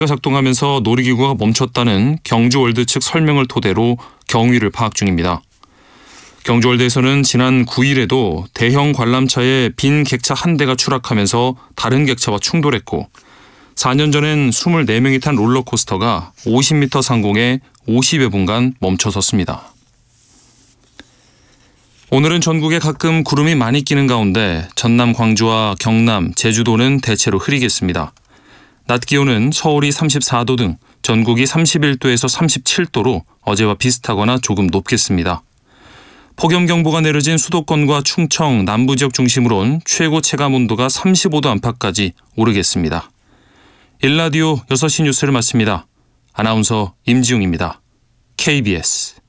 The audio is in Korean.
작동하면서 놀이기구가 멈췄다는 경주월드 측 설명을 토대로 경위를 파악 중입니다. 경주월드에서는 지난 9일에도 대형 관람차에 빈 객차 한 대가 추락하면서 다른 객차와 충돌했고 4년 전엔 24명이 탄 롤러코스터가 50m 상공에 50여 분간 멈춰섰습니다. 오늘은 전국에 가끔 구름이 많이 끼는 가운데 전남 광주와 경남, 제주도는 대체로 흐리겠습니다. 낮 기온은 서울이 34도 등 전국이 31도에서 37도로 어제와 비슷하거나 조금 높겠습니다. 폭염경보가 내려진 수도권과 충청, 남부 지역 중심으론 최고 체감온도가 35도 안팎까지 오르겠습니다. 일라디오 6시 뉴스를 마칩니다. 아나운서 임지웅입니다. KBS